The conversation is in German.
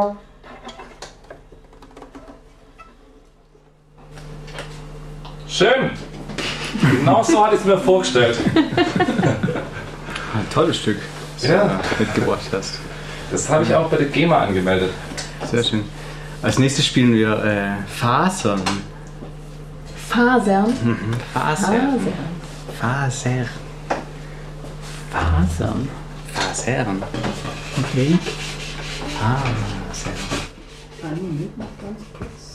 Schön! Genau so hatte ich es mir vorgestellt. Ein tolles Stück, das du mitgebracht hast. Das habe ich auch bei der GEMA angemeldet. Sehr schön. Als nächstes spielen wir Fasern. Fasern? Fasern. Fasern. Fasern. Fasern. Okay. Fasern. Einen Moment noch ganz kurz.